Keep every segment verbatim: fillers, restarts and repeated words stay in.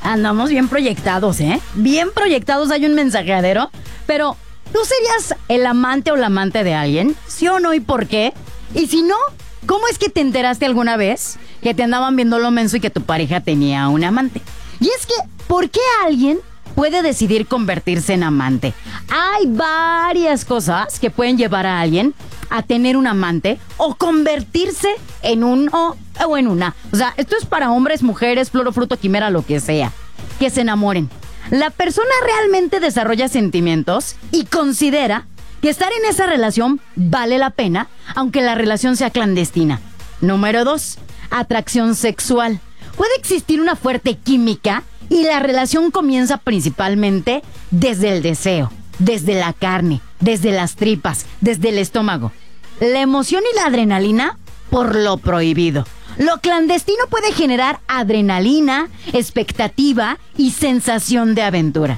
Andamos bien proyectados, ¿eh? Bien proyectados, hay un mensajadero. Pero, ¿tú serías el amante o la amante de alguien? ¿Sí o no y por qué? Y si no, ¿cómo es que te enteraste alguna vez que te andaban viendo lo menso y que tu pareja tenía un amante? Y es que, ¿por qué alguien puede decidir convertirse en amante? Hay varias cosas que pueden llevar a alguien a tener un amante o convertirse en uno o en una. O sea, esto es para hombres, mujeres, flor o fruto, quimera, lo que sea. Que se enamoren. La persona realmente desarrolla sentimientos y considera que estar en esa relación vale la pena, aunque la relación sea clandestina. Número dos, atracción sexual. Puede existir una fuerte química y la relación comienza principalmente desde el deseo, desde la carne, desde las tripas, desde el estómago. La emoción y la adrenalina por lo prohibido. Lo clandestino puede generar adrenalina, expectativa y sensación de aventura.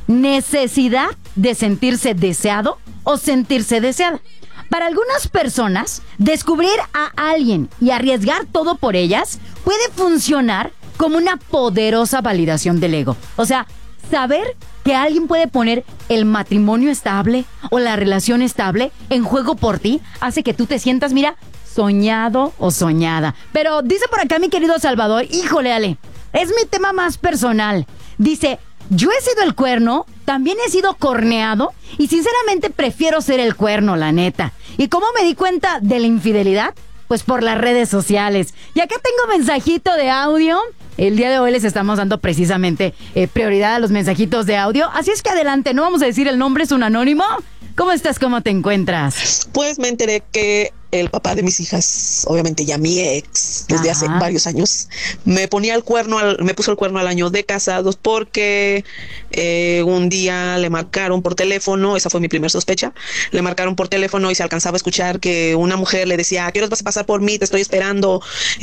Necesidad de sentirse deseado o sentirse deseada. Para algunas personas, descubrir a alguien y arriesgar todo por ellas puede funcionar como una poderosa validación del ego. O sea, saber que alguien puede poner el matrimonio estable o la relación estable en juego por ti hace que tú te sientas, mira, soñado o soñada. Pero dice por acá mi querido Salvador, híjole Ale, es mi tema más personal. Dice, yo he sido el cuerno, también he sido corneado y sinceramente prefiero ser el cuerno, la neta. ¿Y cómo me di cuenta de la infidelidad? Pues por las redes sociales. Y acá tengo mensajito de audio. El día de hoy les estamos dando precisamente eh, prioridad a los mensajitos de audio. Así es que adelante, no vamos a decir el nombre, es un anónimo. ¿Cómo estás? ¿Cómo te encuentras? Pues me enteré que el papá de mis hijas, obviamente ya mi ex, desde Ajá. hace varios años, me ponía el cuerno, al, me puso el cuerno al año de casados porque eh, un día le marcaron por teléfono, esa fue mi primera sospecha, le marcaron por teléfono y se alcanzaba a escuchar que una mujer le decía, ¿a qué horas vas a pasar por mí? Te estoy esperando,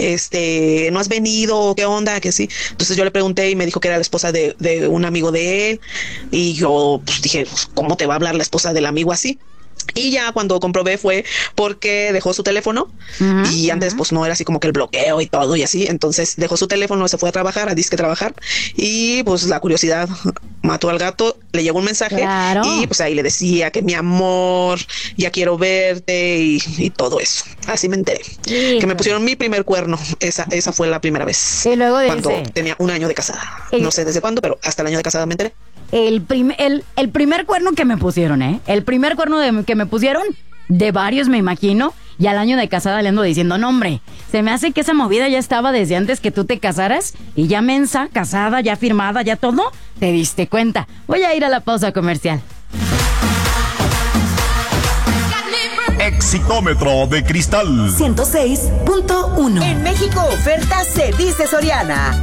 este, ¿no has venido? ¿Qué onda? Que sí. Entonces yo le pregunté y me dijo que era la esposa de, de un amigo de él y yo pues, dije, ¿cómo te va a hablar la esposa del amigo así? Y ya cuando comprobé fue porque dejó su teléfono uh-huh, y antes uh-huh. pues no era así como que el bloqueo y todo y así, entonces dejó su teléfono, se fue a trabajar, a disque trabajar y pues la curiosidad mató al gato, le llegó un mensaje claro. y pues ahí le decía que mi amor, ya quiero verte y, y todo eso, así me enteré, sí, que me pusieron mi primer cuerno, esa esa fue la primera vez, y luego dice, cuando tenía un año de casada, y... no sé desde cuándo, pero hasta el año de casada me enteré. El, prim- el, el primer cuerno que me pusieron, ¿eh? El primer cuerno de, que me pusieron, de varios me imagino, y al año de casada le ando diciendo, no hombre, se me hace que esa movida ya estaba desde antes que tú te casaras, y ya mensa, casada, ya firmada, ya todo, te diste cuenta. Voy a ir a la pausa comercial. Exitómetro de cristal ciento seis punto uno. En México, oferta se dice Soriana.